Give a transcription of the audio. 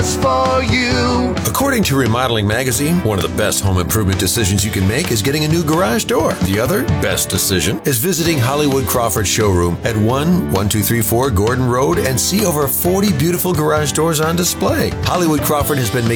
just for you. According to Remodeling Magazine, one of the best home improvement decisions you can make is getting a new garage door. The other best decision is visiting Hollywood Crawford Showroom at 11234 Gordon Road and see over 40 beautiful garage doors on display. Hollywood Crawford has been making